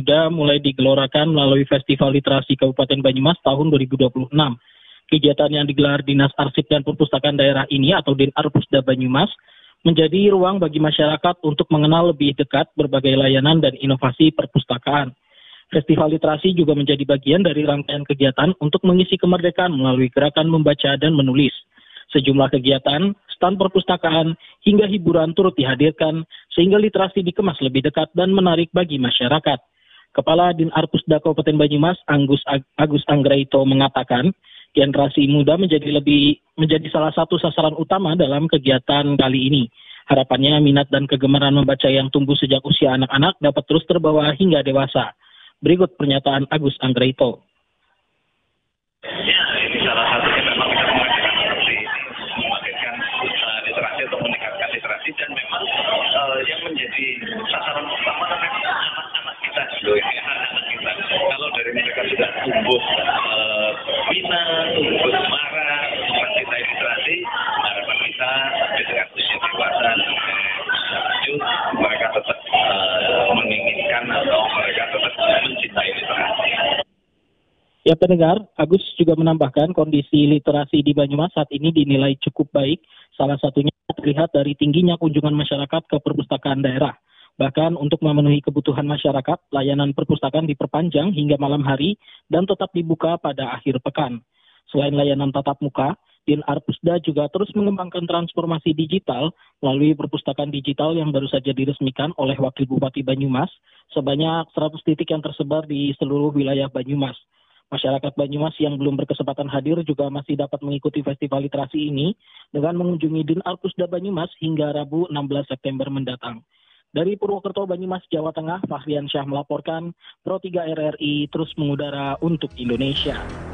Muda mulai digelorakan melalui Festival Literasi Kabupaten Banyumas tahun 2026. Kegiatan yang digelar Dinas Arsip dan Perpustakaan Daerah ini atau Dinarpusda Banyumas menjadi ruang bagi masyarakat untuk mengenal lebih dekat berbagai layanan dan inovasi perpustakaan. Festival literasi juga menjadi bagian dari rangkaian kegiatan untuk mengisi kemerdekaan melalui gerakan membaca dan menulis. Sejumlah kegiatan, stand perpustakaan, hingga hiburan turut dihadirkan sehingga literasi dikemas lebih dekat dan menarik bagi masyarakat. Kepala Dinarpusda Kabupaten Banyumas, Agus Anggraito mengatakan, generasi muda menjadi salah satu sasaran utama dalam kegiatan kali ini. Harapannya minat dan kegemaran membaca yang tumbuh sejak usia anak-anak dapat terus terbawa hingga dewasa. Berikut pernyataan Agus Anggraito. Ya, ini salah satunya memang kita memakai literasi atau meningkatkan literasi dan memang yang menjadi sasaran utama adalah anak-anak kita, anak-anak kita. Kalau dari mereka sudah tumbuh minat, tumbuh semangat, mencintai literasi, harapan kita sampai dengan usia dewasa lanjut mereka tetap menginginkan atau mereka tetap mencintai literasi. Ya pendengar, Agus juga menambahkan kondisi literasi di Banyumas saat ini dinilai cukup baik. Salah satunya terlihat dari tingginya kunjungan masyarakat ke perpustakaan daerah. Bahkan untuk memenuhi kebutuhan masyarakat, layanan perpustakaan diperpanjang hingga malam hari dan tetap dibuka pada akhir pekan. Selain layanan tatap muka, Dinarpusda juga terus mengembangkan transformasi digital melalui perpustakaan digital yang baru saja diresmikan oleh Wakil Bupati Banyumas sebanyak 100 titik yang tersebar di seluruh wilayah Banyumas. Masyarakat Banyumas yang belum berkesempatan hadir juga masih dapat mengikuti festival literasi ini dengan mengunjungi Dinarpusda Banyumas hingga Rabu 16 September mendatang. Dari Purwokerto, Banyumas, Jawa Tengah, Fahrian Syah melaporkan, Pro 3 RRI terus mengudara untuk Indonesia.